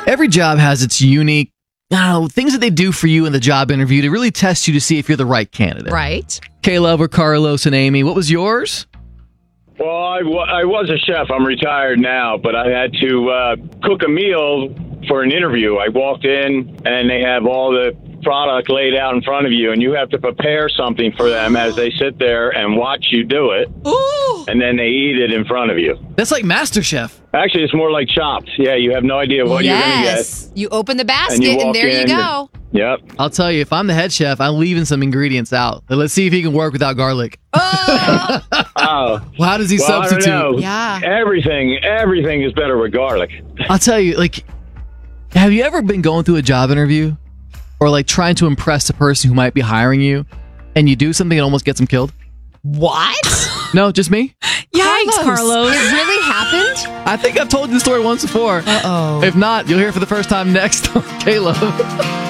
Every job has its unique, things that they do for you in the job interview to really test you to see if you're the right candidate. Right. Caleb or Carlos and Amy, what was yours? Well, I was a chef. I'm retired now, but I had to cook a meal for an interview. I walked in, and they have all the product laid out in front of you, and you have to prepare something for them as they sit there and watch you do it. Ooh. And then they eat it in front of you. That's like MasterChef. Actually, it's more like Chopped. Yeah, you have no idea what you're going to get. You open the basket, you and walk there you in go. Yep. I'll tell you, if I'm the head chef, I'm leaving some ingredients out. Let's see if he can work without garlic. Oh. Oh. Well, how does he substitute? I don't know. Yeah. Everything is better with garlic. I'll tell you, have you ever been going through a job interview or trying to impress a person who might be hiring you and you do something and almost gets them killed? What? No, just me? Yikes, Carlos. It really happened? I think I've told you the story once before. Uh-oh. If not, you'll hear it for the first time next on Caleb.